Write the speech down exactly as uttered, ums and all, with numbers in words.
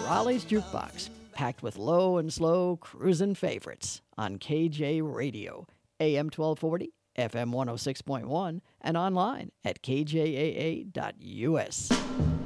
Raleigh's Jukebox, packed with low and slow cruisin' favorites on K J Radio, A M twelve forty, F M one oh six point one, and online at k j a a dot u s.